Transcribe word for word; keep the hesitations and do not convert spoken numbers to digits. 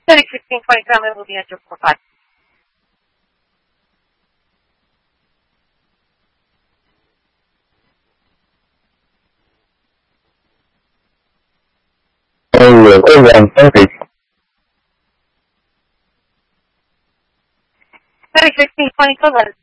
thirty sixteen twenty seven will be at your four five. Oh, one thirty. thirty sixteen twenty seven.